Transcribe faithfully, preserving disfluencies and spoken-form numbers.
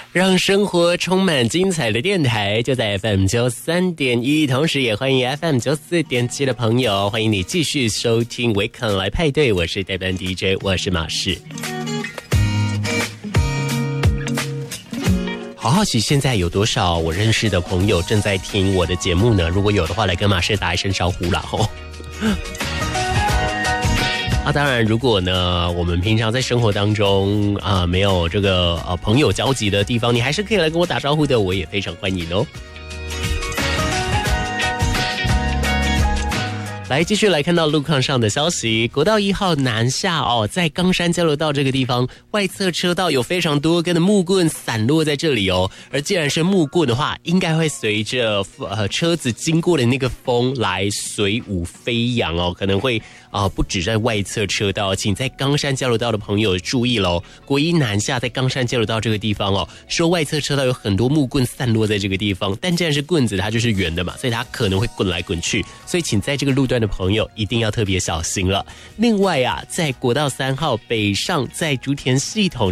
让生活充满精彩的电台就在 F M 九十三点一， 同时也欢迎 F M 九十四点七 的朋友，欢迎你继续收听维肯来派对，我是代班 D J， 我是马氏。好好奇现在有多少我认识的朋友正在听我的节目呢？如果有的话，来跟马氏打一声招呼啦吼。啊，当然，如果呢，我们平常在生活当中啊、呃、没有这个呃朋友交集的地方，你还是可以来跟我打招呼的，我也非常欢迎哦。来，继续来看到路况上的消息，国道一号南下哦，在冈山交流道这个地方，外侧车道有非常多根的木棍散落在这里哦。而既然是木棍的话，应该会随着呃车子经过的那个风来随舞飞扬哦，可能会啊、呃、不止在外侧车道，请在冈山交流道的朋友注意喽。国一南下在冈山交流道这个地方哦，说外侧车道有很多木棍散落在这个地方，但既然是棍子，它就是圆的嘛，所以它可能会滚来滚去，所以请在这个路段的朋友一定要特别小心了。另外啊，在国道三号北上，在竹田系统